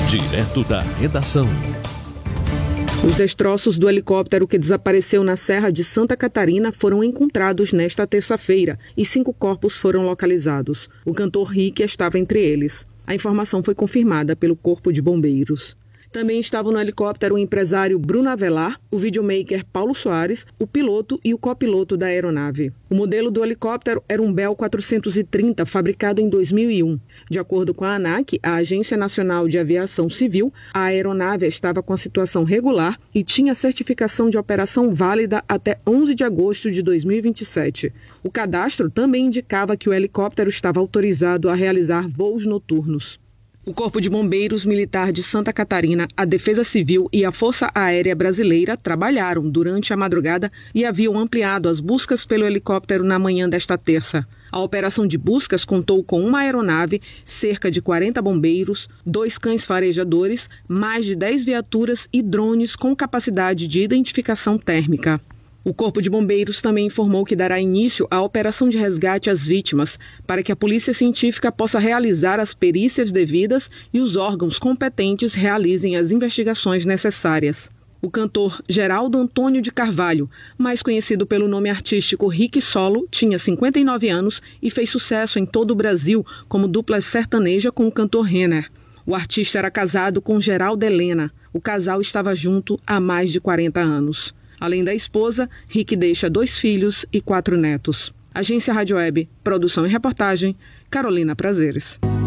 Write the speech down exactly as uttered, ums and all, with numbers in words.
Direto da redação. Os destroços do helicóptero que desapareceu na Serra de Santa Catarina foram encontrados nesta terça-feira e cinco corpos foram localizados. O cantor Rick estava entre eles. A informação foi confirmada pelo Corpo de Bombeiros. Também estavam no helicóptero o empresário Bruno Avelar, o videomaker Paulo Soares, o piloto e o copiloto da aeronave. O modelo do helicóptero era um Bell quatrocentos e trinta, fabricado em dois mil e um. De acordo com a ANAC, a Agência Nacional de Aviação Civil, a aeronave estava com a situação regular e tinha certificação de operação válida até onze de agosto de dois mil e vinte e sete. O cadastro também indicava que o helicóptero estava autorizado a realizar voos noturnos. O Corpo de Bombeiros Militar de Santa Catarina, a Defesa Civil e a Força Aérea Brasileira trabalharam durante a madrugada e haviam ampliado as buscas pelo helicóptero na manhã desta terça. A operação de buscas contou com uma aeronave, cerca de quarenta bombeiros, dois cães farejadores, mais de dez viaturas e drones com capacidade de identificação térmica. O Corpo de Bombeiros também informou que dará início à operação de resgate às vítimas, para que a Polícia Científica possa realizar as perícias devidas e os órgãos competentes realizem as investigações necessárias. O cantor Geraldo Antônio de Carvalho, mais conhecido pelo nome artístico Rick Solo, tinha cinquenta e nove anos e fez sucesso em todo o Brasil como dupla sertaneja com o cantor Renner. O artista era casado com Geralda Helena. O casal estava junto há mais de quarenta anos. Além da esposa, Rick deixa dois filhos e quatro netos. Agência Rádio Web, produção e reportagem, Carolina Prazeres.